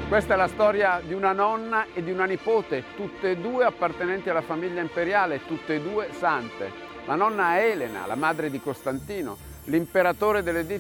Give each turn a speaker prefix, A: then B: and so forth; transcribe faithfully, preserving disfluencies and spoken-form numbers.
A: Questa è la storia di una nonna e di una nipote, tutte e due appartenenti alla famiglia imperiale, tutte e due sante. La nonna è Elena, la madre di Costantino, l'imperatore delle